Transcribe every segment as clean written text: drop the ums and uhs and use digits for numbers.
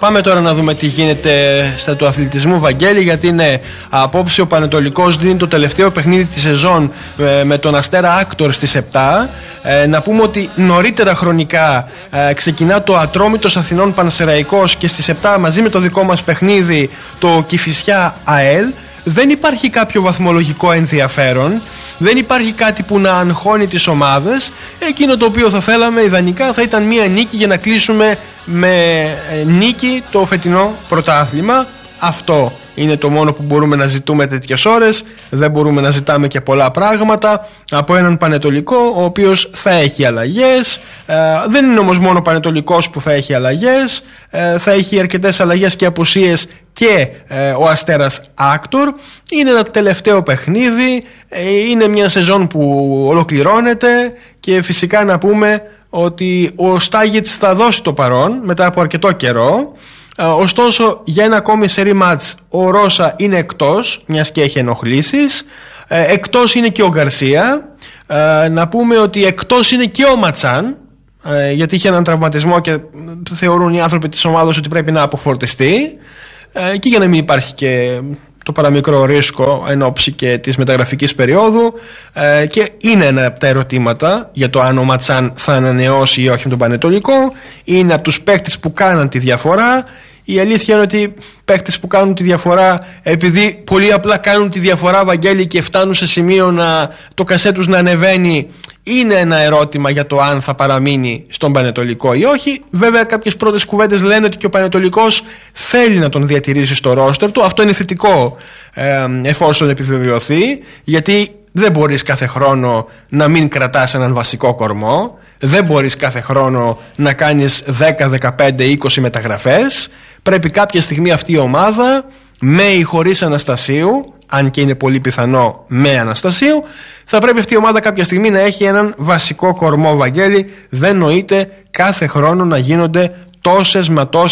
Πάμε τώρα να δούμε τι γίνεται στα του αθλητισμού, Βαγγέλη, γιατί ναι, απόψε ο Πανετολικός δίνει το τελευταίο παιχνίδι της σεζόν με τον Αστέρα Άκτορ στις 7. Να πούμε ότι νωρίτερα χρονικά ξεκινά το Ατρόμητος Αθηνών Πανσεραϊκός και στις 7 μαζί με το δικό μας παιχνίδι το Κηφισιά ΑΕΛ. Δεν υπάρχει κάποιο βαθμολογικό ενδιαφέρον, δεν υπάρχει κάτι που να αγχώνει τις ομάδες. Εκείνο το οποίο θα θέλαμε ιδανικά θα ήταν μία νίκη για να κλείσουμε με νίκη το φετινό πρωτάθλημα. Αυτό είναι το μόνο που μπορούμε να ζητούμε τέτοιες ώρες. Δεν μπορούμε να ζητάμε και πολλά πράγματα από έναν Πανετολικό ο οποίος θα έχει αλλαγές. Δεν είναι όμως μόνο ο Πανετολικός που θα έχει αλλαγές, θα έχει αρκετές αλλαγές και απουσίες και ο Αστέρας Άκτορ. Είναι ένα τελευταίο παιχνίδι, είναι μια σεζόν που ολοκληρώνεται και φυσικά να πούμε ότι ο Στάγιτς θα δώσει το παρόν μετά από αρκετό καιρό. Ωστόσο για ένα ακόμη σερί μάτς ο Ρώσα είναι εκτός, μιας και έχει ενοχλήσεις. Εκτός είναι και ο Γκαρσία. Να πούμε ότι εκτός είναι και ο Ματσάν, γιατί είχε έναν τραυματισμό και θεωρούν οι άνθρωποι της ομάδας ότι πρέπει να αποφορτιστεί, και για να μην υπάρχει και το παραμικρό ρίσκο εν ώψη και της μεταγραφικής περίοδου. Και είναι ένα από τα ερωτήματα για το αν ο Ματσάν θα ανανεώσει ή όχι με τον Πανετολικό. Είναι από τους παίκτες που κάναν τη διαφορά. Η αλήθεια είναι ότι παίκτες που κάνουν τη διαφορά, επειδή πολύ απλά κάνουν τη διαφορά, Βαγγέλη, και φτάνουν σε σημείο το κασέ τους να ανεβαίνει, είναι ένα ερώτημα για το αν θα παραμείνει στον Πανετολικό ή όχι. Βέβαια κάποιες πρώτες κουβέντες λένε ότι και ο Πανετολικός θέλει να τον διατηρήσει στο ρόστερ του. Αυτό είναι θετικό εφόσον επιβεβαιωθεί, γιατί δεν μπορείς κάθε χρόνο να μην κρατάς έναν βασικό κορμό. Δεν μπορείς κάθε χρόνο να κάνεις 10, 15, 20 μεταγραφές. Πρέπει κάποια στιγμή αυτή η ομάδα, με ή χωρίς Αναστασίου, αν και είναι πολύ πιθανό με Αναστασίου, θα πρέπει αυτή η ομάδα κάποια στιγμή να έχει έναν βασικό κορμό, Βαγγέλη. Δεν νοείται κάθε χρόνο να γίνονται τόσες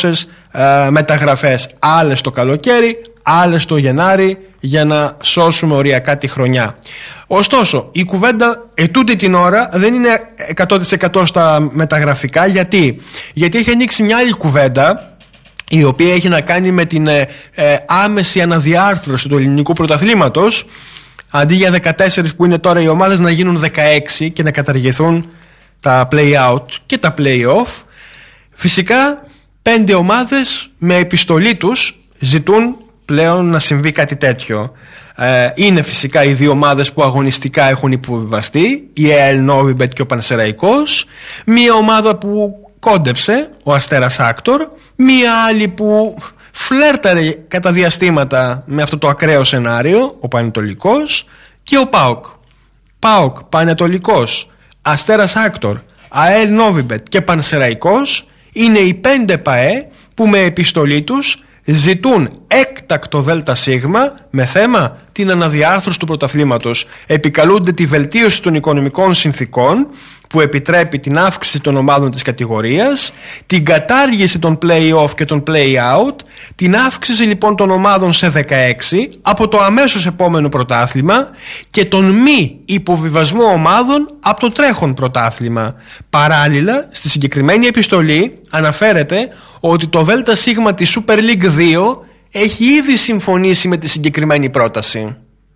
μεταγραφές. Άλλες το καλοκαίρι, άλλες το Γενάρη, για να σώσουμε οριακά τη χρονιά. Ωστόσο, η κουβέντα ετούτη την ώρα δεν είναι 100% στα μεταγραφικά. Γιατί έχει ανοίξει μια άλλη κουβέντα, η οποία έχει να κάνει με την άμεση αναδιάρθρωση του ελληνικού πρωταθλήματος. Αντί για 14 που είναι τώρα οι ομάδες, να γίνουν 16 και να καταργηθούν τα play-out και τα play-off. Φυσικά 5 ομάδες με επιστολή τους ζητούν πλέον να συμβεί κάτι τέτοιο. Είναι φυσικά οι δύο ομάδες που αγωνιστικά έχουν υποβιβαστεί, η ΑΕΛ Νόβιμπετ και ο Πανσεραϊκός. Μία ομάδα που κόντεψε, ο Αστέρας Άκτορ. Μία άλλη που φλέρταρε κατά διαστήματα με αυτό το ακραίο σενάριο, ο Πανετολικός. Και ο ΠΑΟΚ. ΠΑΟΚ, Πανετολικός, Αστέρας Άκτορ, ΑΕΛ Νόβιμπετ και Πανσεραϊκός είναι οι 5 ΠΑΕ που με επιστολή τους ζητούν έκτακτο ΔΣ με θέμα την αναδιάρθρωση του πρωταθλήματος. Επικαλούνται τη βελτίωση των οικονομικών συνθήκων που επιτρέπει την αύξηση των ομάδων της κατηγορίας, την κατάργηση των play-off και των play-out, την αύξηση λοιπόν των ομάδων σε 16 από το αμέσως επόμενο πρωτάθλημα και τον μη υποβιβασμό ομάδων από το τρέχον πρωτάθλημα. Παράλληλα, στη συγκεκριμένη επιστολή αναφέρεται ότι το ΔΣ της Super League 2 έχει ήδη συμφωνήσει με τη συγκεκριμένη πρόταση.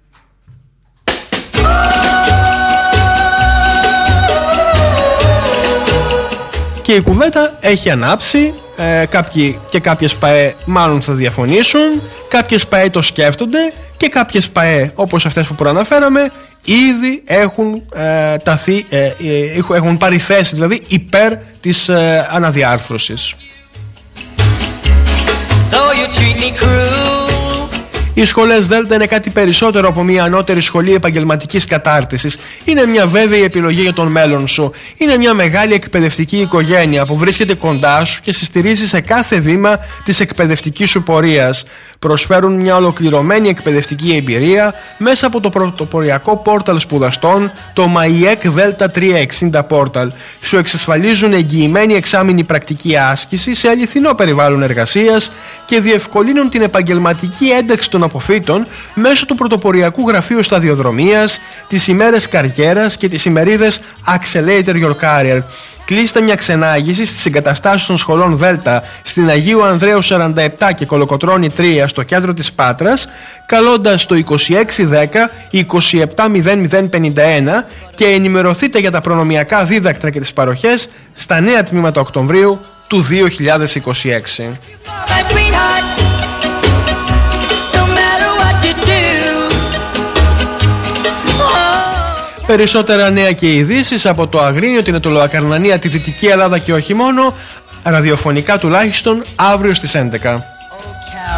Και η κουβέντα έχει ανάψει. Κάποιοι και κάποιες ΠΑΕ μάλλον θα διαφωνήσουν, κάποιες ΠΑΕ το σκέφτονται και κάποιες ΠΑΕ, όπως αυτές που προαναφέραμε, ήδη έχουν πάρει θέση, δηλαδή υπέρ της αναδιάρθρωσης. Οι σχολές Δέλτα είναι κάτι περισσότερο από μια ανώτερη σχολή επαγγελματικής κατάρτισης. Είναι μια βέβαιη επιλογή για τον μέλλον σου. Είναι μια μεγάλη εκπαιδευτική οικογένεια που βρίσκεται κοντά σου και σε στηρίζει σε κάθε βήμα της εκπαιδευτικής σου πορείας. Προσφέρουν μια ολοκληρωμένη εκπαιδευτική εμπειρία μέσα από το πρωτοποριακό πόρταλ σπουδαστών, το MyEC Delta 360 Portal. Σου εξασφαλίζουν εγγυημένη εξάμηνη πρακτική άσκηση σε αληθινό περιβάλλον εργασίας και διευκολύνουν την επαγγελματική ένταξη των αποφύτων μέσω του πρωτοποριακού γραφείου σταδιοδρομίας, τις ημέρες καριέρας και τις ημερίδες Accelerator Your Career. Κλείστε μια ξενάγηση στις εγκαταστάσεις των σχολών Δέλτα στην Αγίου Ανδρέου 47 και Κολοκοτρώνη 3 στο κέντρο της Πάτρας, καλώντας το 2610-270051 και ενημερωθείτε για τα προνομιακά δίδακτρα και τις παροχές στα νέα τμήματα Οκτωβρίου του 2026. Περισσότερα νέα και ειδήσεις από το Αγρίνιο, την Αιτωλοακαρνανία, τη Δυτική Ελλάδα και όχι μόνο, ραδιοφωνικά τουλάχιστον, αύριο στις 11.